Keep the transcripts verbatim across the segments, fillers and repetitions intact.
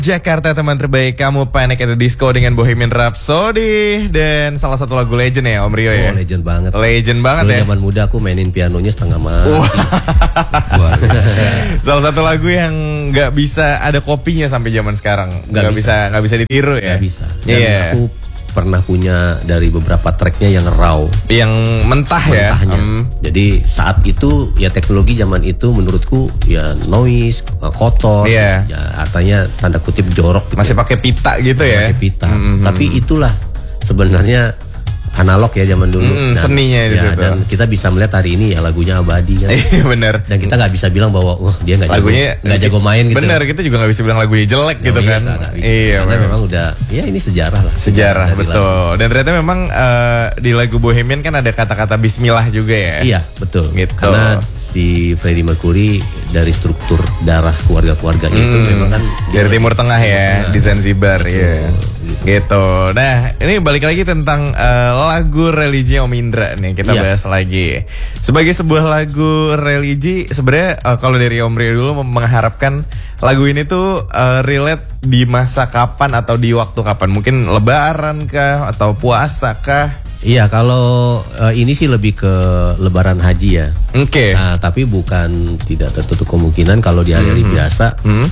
Jakarta teman terbaik kamu, Panic at the Disco dengan Bohemian Rhapsody. Dan salah satu lagu legend ya Om Rio ya. Oh legend banget. Legend banget Dulu ya. zaman muda aku mainin pianonya setengah mati. Wah. Salah satu lagu yang gak bisa ada kopinya sampai zaman sekarang. Gak, gak bisa. bisa Gak bisa ditiru ya. Gak bisa. Dan yeah. aku pernah punya dari beberapa tracknya yang raw, yang mentah ya. Hmm. Jadi saat itu ya teknologi zaman itu menurutku ya noise, kotor, yeah. ya artinya tanda kutip jorok. Gitu masih ya. pakai pita gitu ya. Pakai pita. Mm-hmm. Tapi itulah sebenarnya analog ya zaman dulu. Mm, dan, seninya di ya, situ. Dan kita bisa melihat hari ini ya lagunya abadi kan. Bener. Dan kita nggak bisa bilang bahwa wah dia nggak jago, nggak jago main gitu. Bener, kita juga nggak bisa bilang lagunya jelek gak gitu bisa, kan. Gak bisa. Iya, karena memang. memang udah ya ini sejarah lah. Sejarah, sejarah betul. Dan ternyata memang uh, di lagu Bohemian kan ada kata-kata Bismillah juga ya. Iya betul. Gitu. Karena si Freddie Mercury dari struktur darah keluarga-keluarganya hmm, itu memang kan dari Timur Tengah ya, Tengah. Di Zanzibar ya. Gitu. gitu. Nah, ini balik lagi tentang uh, lagu religi Om Indra nih, kita yeah. bahas lagi. Sebagai sebuah lagu religi, sebenarnya uh, kalau dari Om Rio dulu mengharapkan lagu ini tuh uh, relate di masa kapan atau di waktu kapan? Mungkin Lebaran kah atau puasa kah? Iya, kalau uh, ini sih lebih ke Lebaran Haji ya. Oke. Okay. Nah, tapi bukan tidak tertutup kemungkinan kalau di hari-hari mm-hmm. biasa. Mm-hmm.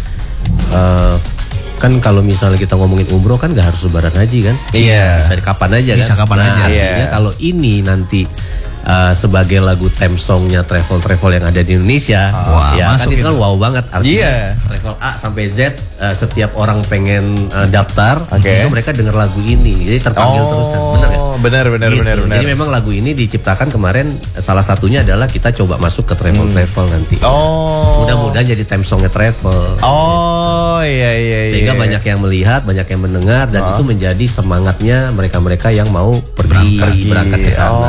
Uh, kan kalau misalnya kita ngomongin umroh kan gak harus Lebaran Haji kan? Iya. Bisa kapan aja Bisa kan? kapan nah, aja. Artinya yeah. kalau ini nanti uh, sebagai lagu theme songnya travel-travel yang ada di Indonesia, oh, ya masuk kan itu gitu. kan wow banget. Artinya yeah. travel A sampai Z, uh, setiap orang pengen uh, daftar, okay. itu mereka denger lagu ini, jadi terpanggil oh, terus kan, bener kan? Benar, benar, gitu. benar, benar. Jadi memang lagu ini diciptakan kemarin, salah satunya adalah kita coba masuk ke travel-travel hmm. nanti. Oh. Mudah-mudahan jadi theme songnya travel. Oh iya iya iya. Sehingga banyak yang melihat, banyak yang mendengar dan oh. itu menjadi semangatnya mereka-mereka yang mau pergi berangkat, berangkat ke sana.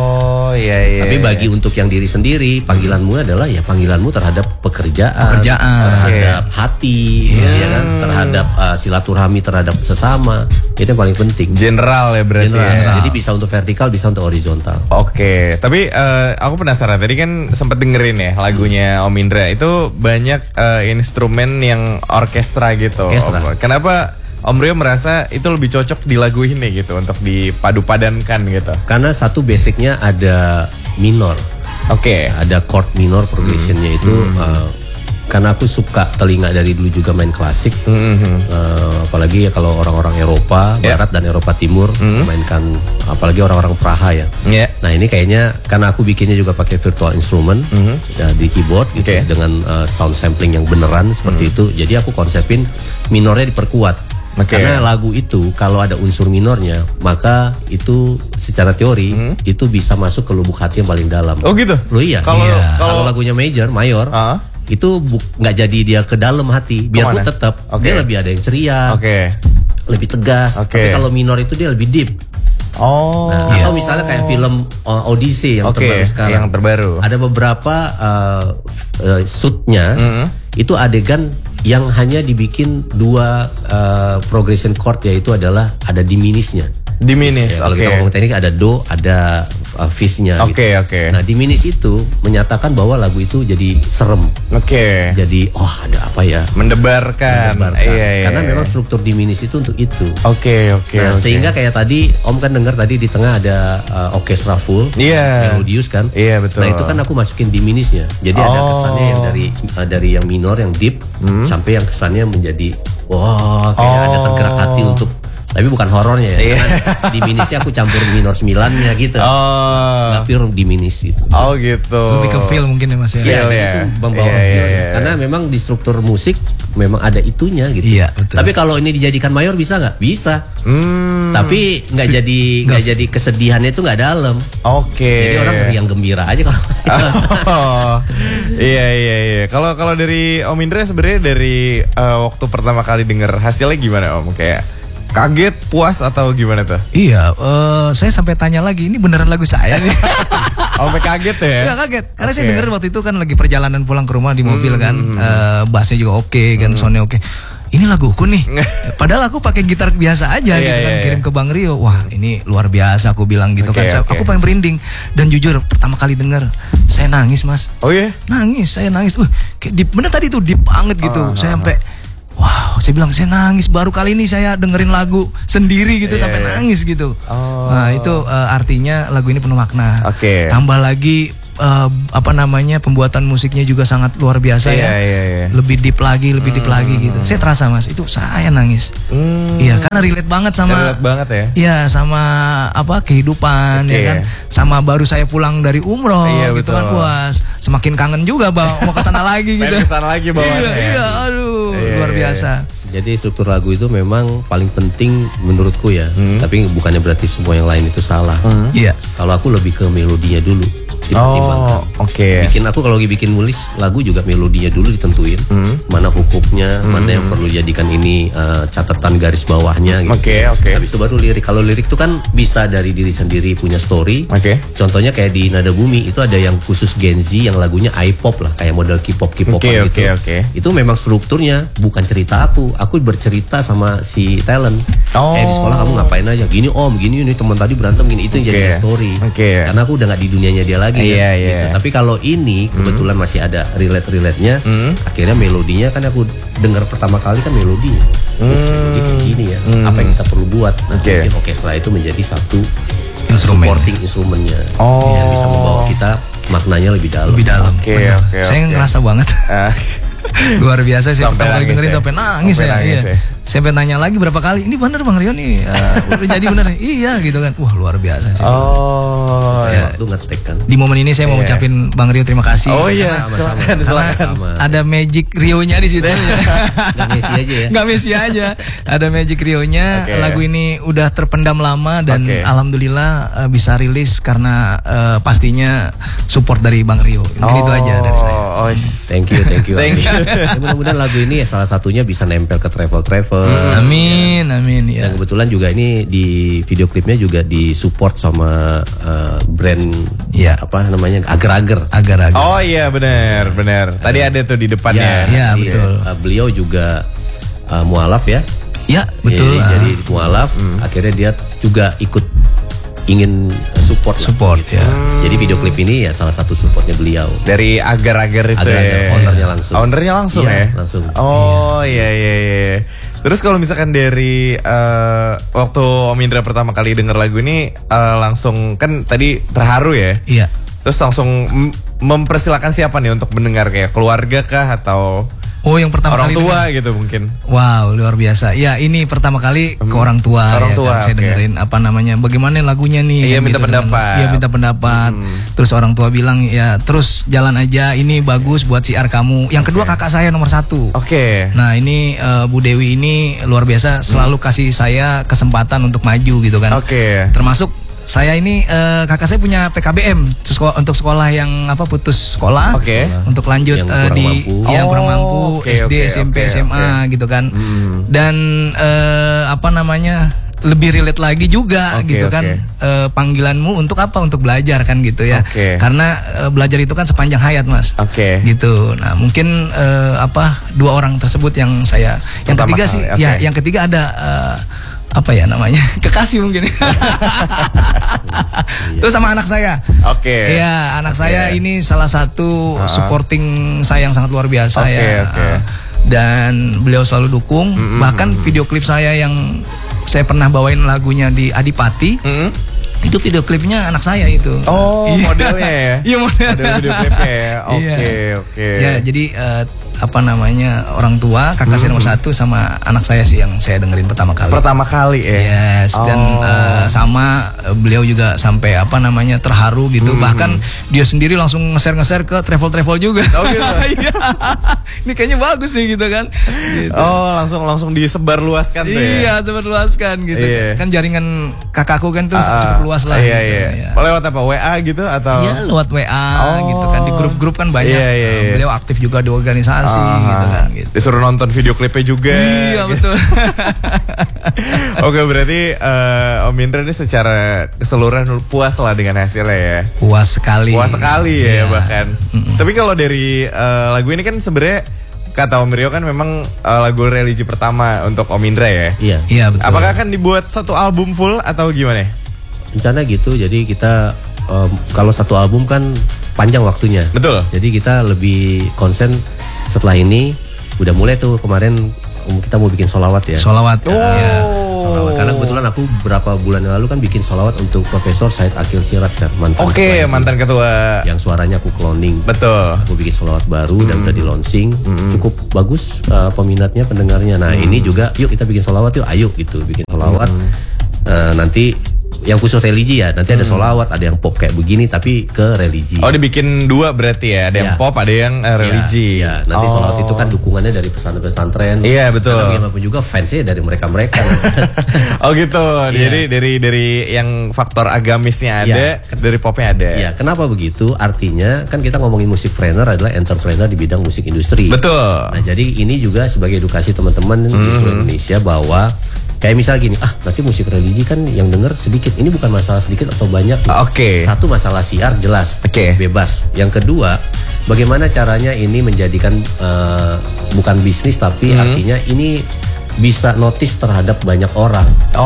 Oh iya iya. Tapi bagi untuk yang diri sendiri, panggilanmu adalah ya panggilanmu terhadap pekerjaan, pekerjaan. terhadap okay. hati, hmm. ya kan, terhadap uh, silaturahmi terhadap sesama. Itu yang paling penting. General ya berarti. General. Ya. Jadi bisa untuk vertikal, bisa untuk horizontal. Oke, okay. Tapi uh, aku penasaran. Tadi kan sempat dengerin ya lagunya Om Indra. Itu banyak uh, instrumen yang orkestra gitu. Orkestra. Om. Kenapa Om Rio merasa itu lebih cocok di lagu ini gitu untuk dipadu-padankan gitu? Karena satu basicnya ada minor. Oke. Okay. Ada chord minor progressionnya hmm. itu. Hmm. Uh, Karena aku suka telinga dari dulu juga main klasik, mm-hmm. uh, apalagi ya kalau orang-orang Eropa yeah. Barat dan Eropa Timur mm-hmm. mainkan, apalagi orang-orang Praha ya. Yeah. Nah ini kayaknya karena aku bikinnya juga pakai virtual instrument mm-hmm. ya, di keyboard gitu okay. dengan uh, sound sampling yang beneran seperti mm-hmm. itu. Jadi aku konsepin minornya diperkuat. Okay. Karena lagu itu kalau ada unsur minornya maka itu secara teori mm-hmm. itu bisa masuk ke lubuk hati yang paling dalam. Oh gitu? Loh iya. Kalau iya. kalau lagunya major, mayor. Uh-huh. Itu nggak jadi dia ke dalam hati, biar pun tetap okay. dia lebih ada yang ceria, okay. lebih tegas. Okay. Tapi kalau minor itu dia lebih deep. Oh. Nah, yeah. Atau misalnya kayak film uh, Odyssey yang okay. terbaru sekarang. Yang terbaru. Ada beberapa uh, uh, shootnya mm-hmm. itu adegan yang hanya dibikin dua uh, progression chord, yaitu adalah ada diminishnya. Diminish, ya, kalau okay. kita ngomong teknik ada do, ada uh, fizz-nya. Oke, okay, gitu. oke. Okay. Nah, diminish itu menyatakan bahwa lagu itu jadi serem. Oke. Okay. Jadi, oh ada apa ya? Mendebarkan. Mendebarkan. Iya, iya. Karena memang struktur diminish itu untuk itu. Oke, okay, oke. Okay, nah, okay. Sehingga kayak tadi, Om kan dengar tadi di tengah ada uh, orkestra full, yeah. melodius kan? Iya, yeah, betul. Nah itu kan aku masukin diminishnya. Jadi oh. ada kesannya yang dari uh, dari yang minor, yang deep, hmm. sampai yang kesannya menjadi wah kayak oh. ada tergerak hati untuk. Tapi bukan horornya ya, yeah. karena diminishnya aku campur minor sembilannya gitu. Oh. Nggak pure diminish gitu. Oh gitu. Lebih ke feel mungkin ya Mas ya. Iya, ya. itu membawa yeah, feel. yeah, yeah. Karena memang di struktur musik memang ada itunya gitu. Iya, betul. Tapi kalau ini dijadikan mayor bisa nggak? Bisa. Hmm. Tapi nggak jadi nggak jadi kesedihannya itu nggak dalam. Oke. Okay. Jadi orang yang gembira aja kalau. Oh. Iya iya iya. Kalau kalau dari Om Indra sebenarnya dari uh, waktu pertama kali denger hasilnya gimana Om? Kayak kaget, puas atau gimana tuh? Iya, uh, saya sampai tanya lagi, ini beneran lagu saya nih. Sampai kaget ya? Iya kaget, karena okay. saya denger waktu itu kan lagi perjalanan pulang ke rumah di mobil hmm. kan, uh, bassnya juga oke okay, kan, hmm. soundnya oke. Okay. Ini laguku nih. Padahal aku pakai gitar biasa aja gitu kan, kirim ke Bang Rio. Wah ini luar biasa aku bilang gitu okay, kan. Okay. Aku pengen merinding. Dan jujur pertama kali denger saya nangis Mas. Oh iya? Yeah? Nangis, saya nangis. Uh, kayak deep, bener tadi tuh deep banget gitu. Uh, saya sampai wow. wah saya bilang saya nangis baru kali ini saya dengerin lagu sendiri gitu yeah, sampai yeah. nangis gitu. Oh. Nah itu uh, artinya lagu ini penuh makna. Oke. Okay. Tambah lagi Uh, apa namanya pembuatan musiknya juga sangat luar biasa yeah, ya, yeah, yeah. lebih deep lagi, lebih deep hmm. lagi gitu. Saya terasa mas, itu saya nangis. Iya, hmm. karena relate banget sama, relate banget ya. Iya sama apa kehidupan okay. ya kan, sama baru saya pulang dari umroh yeah, gitu betul. kan, puas, semakin kangen juga bang, mau kesana lagi gitu. Kesana lagi bawahnya. Iya, iya, aduh yeah, luar biasa. Jadi struktur lagu itu memang paling penting menurutku ya, hmm. tapi bukannya berarti semua yang lain itu salah. Iya. Hmm. Kalau aku lebih ke melodinya dulu. Oh, oke. Okay. Bikin aku kalau lagi bikin nulis lagu juga melodinya dulu ditentuin, hmm. mana hukuknya, hmm. mana yang perlu jadikan ini uh, catatan garis bawahnya. Gitu. Oke, okay, oke. Okay. Habis itu baru lirik. Kalau lirik itu kan bisa dari diri sendiri punya story. Oke. Okay. Contohnya kayak di Nada Bumi itu ada yang khusus Gen Z yang lagunya I-pop lah, kayak model K-pop K-popan okay, gitu. Oke, okay, oke. Okay. Itu memang strukturnya bukan cerita aku. Aku bercerita sama si talent. Oh. Kayak di sekolah kamu ngapain aja? Gini om, gini ini teman tadi berantem gini, itu yang okay. jadi story. Oke. Okay. Karena aku udah nggak di dunianya dia lagi. Iya, kan, iya. Gitu. Tapi kalau ini kebetulan hmm. masih ada relate-relate-nya, hmm. akhirnya melodinya kan aku dengar pertama kali kan melodinya. Hmm. Melodi kayak gini ya. Hmm. Apa yang kita perlu buat? Nah, okay. mungkin orkestra itu menjadi satu instrumen. supporting instrumennya oh. yang bisa membawa kita maknanya lebih dalam. Lebih dalam. Oke, okay, okay, saya okay. ngerasa banget. Luar biasa sih, pertama kali dengerin sampai nangis ya. Nangis iya. ya. Saya pengen tanya lagi berapa kali, ini bener Bang Rio nih, uh, udah jadi bener nih? Iya gitu kan, wah luar biasa sih. Oh, saya tuh ngetek kan. Di momen ini saya mau yeah. ngucapin Bang Rio terima kasih. Oh iya, silakan, silakan. Ada magic Rio-nya di situ. Gak Messi aja ya. Gak Messi aja. Ada magic Rio-nya. Okay. Lagu ini udah terpendam lama dan okay. alhamdulillah uh, bisa rilis karena uh, pastinya support dari Bang Rio. Mungkin oh, itu aja dari saya. Oh, thank you, thank you. Thank you. Ya, mudah-mudahan lagu ini ya salah satunya bisa nempel ke travel-travel. Hmm. Amin, ya. amin ya. Dan kebetulan juga ini di video klipnya juga disupport sama uh, brand ya apa namanya agar-agar. Agar-agar. Oh iya benar, benar. Tadi ada tuh di depannya. Ya, ya betul. Uh, beliau juga uh, mualaf ya. Ya betul. Jadi, uh. jadi mualaf, hmm. akhirnya dia juga ikut ingin support support lah, gitu. ya. Hmm. Jadi video klip ini ya salah satu supportnya beliau. Dari agar-agar itu agar ya. Ownernya langsung. Ownernya langsung ya. ya. Langsung. Oh iya iya iya. Terus kalau misalkan dari uh, waktu Om Indra pertama kali denger lagu ini uh, langsung kan tadi terharu ya. Iya. Terus langsung mempersilakan siapa nih untuk mendengar, kayak keluarga kah atau oh yang pertama orang kali tua dengar. Gitu mungkin. Wow luar biasa. Ya ini pertama kali ke orang tua. Orang ya, tua. Kan, saya okay. dengerin apa namanya, bagaimana lagunya nih. Iya minta gitu, pendapat. Iya minta pendapat. Hmm. Terus orang tua bilang ya terus jalan aja, ini bagus buat siar kamu. Yang kedua okay. kakak saya nomor satu. Oke. Okay. Nah ini uh, Bu Dewi ini luar biasa, selalu hmm. kasih saya kesempatan untuk maju gitu kan. Oke. Okay. Termasuk saya ini uh, kakak saya punya P K B M sekolah, untuk sekolah yang apa putus sekolah, okay. untuk lanjut uh, di mampu. yang oh, kurang mampu okay, S D, okay, S M P, okay, S M A okay. gitu kan. Hmm. Dan uh, apa namanya lebih relate lagi juga okay, gitu kan. Okay. Uh, panggilanmu untuk apa? Untuk belajar kan gitu ya. Okay. Karena uh, belajar itu kan sepanjang hayat mas. Oke. Okay. Gitu. Nah mungkin uh, apa dua orang tersebut yang saya, yang pertama ketiga kali, sih, okay. ya yang ketiga ada. Uh, apa ya namanya, kekasih mungkin. Terus sama anak saya. Oke. Okay. Iya, anak okay. saya ini salah satu uh-huh. supporting saya yang sangat luar biasa okay, ya. Okay. Dan beliau selalu dukung. Mm-hmm. Bahkan video klip saya yang saya pernah bawain lagunya di Adipati. Mm-hmm. Itu video klipnya anak saya itu. Oh, modelnya ya? Iya model. Model video klipnya ya. Oke, okay, oke. Okay. Ya, jadi uh, apa namanya, orang tua, kakak saya nomor satu sama anak saya sih yang saya dengerin pertama kali. Pertama kali ya. Yes. Oh. Dan uh, sama uh, beliau juga sampai apa namanya terharu gitu. Hmm. Bahkan dia sendiri langsung nge-share-nge-share ke travel-travel juga. Oh gitu. Ini kayaknya bagus sih gitu kan. Gitu. Oh langsung langsung disebar luaskan tuh ya. Iya, sebar luaskan gitu. Iya. Kan jaringan kakakku kan tuh uh, cukup luas lah. Iya gitu. iya. Ya. Lewat apa, W A gitu atau? Iya lewat W A oh. gitu kan, di grup-grup kan banyak. Iya, iya, iya. Beliau aktif juga di organisasi uh, gitu kan. Gitu. Disuruh nonton video klipnya juga. Iya betul. Oke berarti uh, Om Indra ini secara keseluruhan puas lah dengan hasilnya ya. Puas sekali. Puas sekali ya, ya bahkan. Mm-mm. Tapi kalau dari uh, lagu ini kan sebenarnya kata Om Rio kan memang uh, lagu religi pertama untuk Om Indra ya. Iya. Iya betul. Apakah akan dibuat satu album full atau gimana? Rencana gitu. Jadi kita um, kalau satu album kan panjang waktunya. Betul. Jadi kita lebih konsen setelah ini udah mulai tuh kemarin kita mau bikin solawat ya. Solawat. Oh. Ya. Solawat. Karena kebetulan aku beberapa bulan yang lalu kan bikin solawat untuk Profesor Said Akil Siraj kan, mantan Oke, okay, mantan ketua. Yang suaranya aku cloning. Betul. Aku bikin solawat baru hmm. dan udah di launching, hmm. cukup bagus uh, peminatnya, pendengarnya. Nah hmm. ini juga, yuk kita bikin solawat yuk, ayo gitu bikin solawat. Hmm. Uh, nanti yang khusus religi ya, nanti hmm. ada solawat, ada yang pop kayak begini tapi ke religi. Oh, dibikin dua berarti ya, ada ya. yang pop, ada yang uh, religi. Ya, ya. Nanti oh. solawat itu kan dukungannya dari pesantren-pesantren. Iya betul. Karena bagaimanapun juga fansnya dari mereka-mereka. Oh gitu, ya. Jadi dari dari yang faktor agamisnya ada, ya. dari popnya ada. Iya, kenapa begitu? Artinya kan kita ngomongin musik trainer adalah entrepreneur di bidang musik industri. Betul. Nah jadi ini juga sebagai edukasi teman-teman hmm. di seluruh Indonesia bahwa kayak misal gini, ah nanti musik religi kan yang denger sedikit. Ini bukan masalah sedikit atau banyak. Oke. Okay. Satu masalah siar jelas, okay. bebas. Yang kedua, bagaimana caranya ini menjadikan uh, bukan bisnis tapi hmm. artinya ini bisa notice terhadap banyak orang.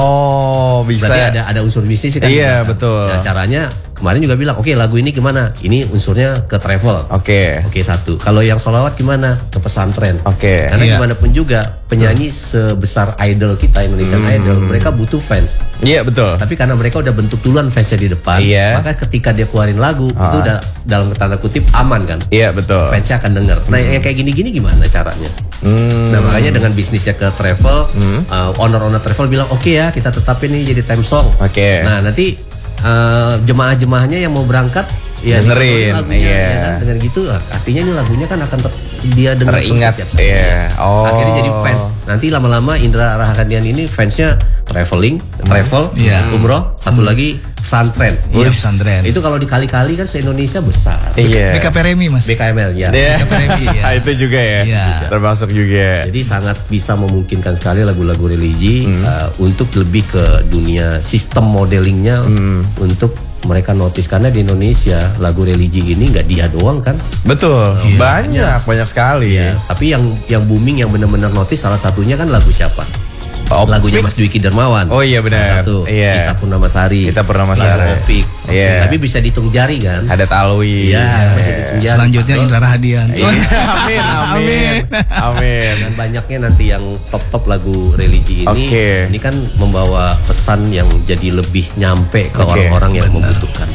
Oh bisa. Berarti ada ada unsur bisnis kan? Iya kan? Betul. Nah caranya kemarin juga bilang, oke okay, lagu ini gimana? Ini unsurnya ke travel. Oke. Okay. Oke okay, satu. Kalau yang solawat gimana? Ke pesantren. Oke. Okay. Karena iya. gimana pun juga penyanyi hmm. sebesar idol kita Indonesian hmm. Idol, mereka butuh fans. Iya betul. Tapi karena mereka udah bentuk duluan fansnya di depan, iya. maka ketika dia keluarin lagu uh. itu udah dalam tanda kutip aman kan? Iya betul. Fansnya akan denger. Nah hmm. yang kayak gini-gini gimana caranya? Hmm. Nah makanya dengan bisnisnya ke travel, hmm. uh, owner-owner travel bilang oke okay ya kita tetapin ini jadi time song. Oke. Okay. Nah nanti uh, jemaah-jemaahnya yang mau berangkat ya dengerin, lagunya, iya. ya kan? Dengan gitu artinya ini lagunya kan akan ter- dia dengar teringat, terus iya. Oh. Akhirnya jadi fans. Nanti lama-lama Indra Rahadian ini fansnya traveling, hmm. travel, yeah. umroh, satu hmm. lagi pesantren. Iya pesantren. Itu kalau dikali-kali kan se-Indonesia besar. Iya. B K P Remi mas. B K M L ya. Yeah. B K P Remi ya. Itu juga ya. Yeah. Termasuk juga. Jadi sangat bisa memungkinkan sekali lagu-lagu religi hmm. uh, untuk lebih ke dunia sistem modelingnya hmm. untuk mereka notice karena di Indonesia lagu religi ini nggak dia doang kan. Betul. Iya. Banyak, banyak sekali. Iya. Tapi yang yang booming yang benar-benar notice salah satunya kan lagu siapa? Oh, lagunya Mas Dwiki Darmawan. Oh iya benar. Satu. Iya. Kita Purnamasari. Kita Purnamasari. Opik. Iya. Tapi bisa dihitung jari kan. Ada Talwi. Iya. Masih dihitung jari. Selanjutnya Indra Rahadian. Iya. Amin, amin, amin. Dan banyaknya nanti yang top-top lagu religi ini. Okay. Ini kan membawa pesan yang jadi lebih nyampe ke okay. orang-orang yang benar. Membutuhkan.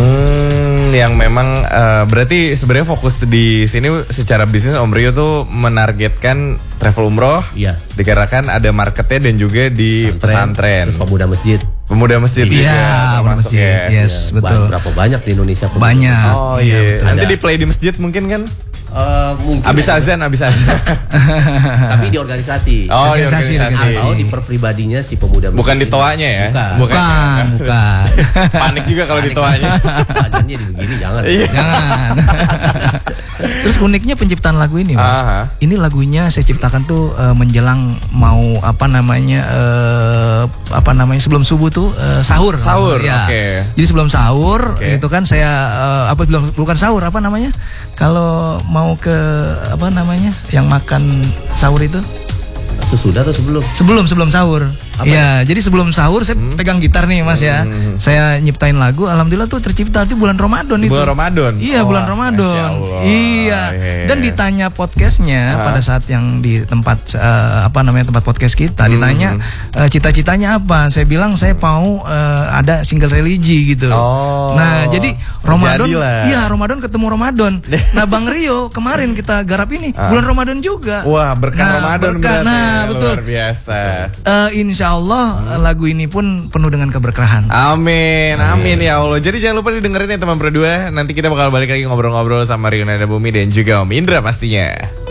Hmm, yang memang uh, berarti sebenarnya fokus di sini secara bisnis Om Rio tuh menargetkan travel umroh, iya. dikarenakan ada marketnya dan juga di pesantren, pesantren. Terus pemuda masjid, pemuda masjid, iya, termasuk masjid. ya. Yes, ya, betul. Berapa banyak di Indonesia? Pemuda. Banyak. Oh iya, yeah. Nanti di play di masjid mungkin kan? Uh, mungkin abis azan, abis azan. Tapi di organisasi. Oh, di organisasi. Atau di perpribadinya si pemuda. Bukan di toanya ya? Bukan. Bukan. Bukan. Panik juga kalau di toanya. Azannya di begini jangan. Jangan. Terus uniknya penciptaan lagu ini, Mas. Aha. Ini lagunya saya ciptakan tuh uh, menjelang mau apa namanya uh, apa namanya sebelum subuh tuh uh, sahur. Sahur. Ya. Oke. Okay. Jadi sebelum sahur okay. itu kan saya uh, apa belum bukan sahur apa namanya? Kalau mau ke apa namanya yang makan sahur itu sesudah atau sebelum sebelum sebelum sahur. Iya, jadi sebelum sahur saya hmm. pegang gitar nih Mas ya. Hmm. Saya nyiptain lagu, alhamdulillah tuh tercipta di bulan Ramadan itu. Bulan Ramadan. Iya, oh, bulan Ramadan. Iya. Yeah. Dan ditanya podcastnya ha? Pada saat yang di tempat uh, apa namanya tempat podcast kita, hmm. ditanya uh, cita-citanya apa? Saya bilang saya mau uh, ada single religi gitu. Oh. Nah, jadi Ramadan, jadilah. Iya Ramadan ketemu Ramadan. Nah Bang Rio kemarin kita garap ini ah. bulan Ramadan juga. Wah berkah nah, Ramadan berkah, berarti. Nah betul. Luar biasa. Uh, insya Allah hmm. lagu ini pun penuh dengan keberkahan. Amin, amin ya Allah. Jadi jangan lupa didengerin ya teman berdua. Nanti kita bakal balik lagi ngobrol-ngobrol sama Rio Nada Bumi dan juga Om Indra pastinya.